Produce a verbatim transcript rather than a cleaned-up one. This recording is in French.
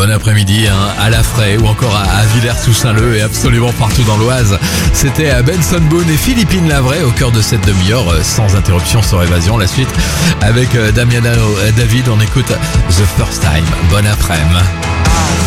Bon après-midi hein, à La Fraye ou encore à, à Villers-Toussaint-Leu et absolument partout dans l'Oise. C'était Benson Boone et Philippine Lavray au cœur de cette demi-heure sans interruption, sans évasion. La suite avec Damiano David, on écoute The First Time. Bon après-midi.